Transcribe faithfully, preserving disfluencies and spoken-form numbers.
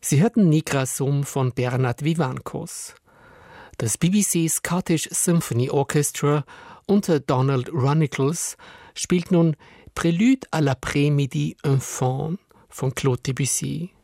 Sie hörten Nigra Sum von Bernard Vivancos. Das B B C Scottish Symphony Orchestra unter Donald Runnicles spielt nun Prélude à l'après-midi un faune von Claude Debussy.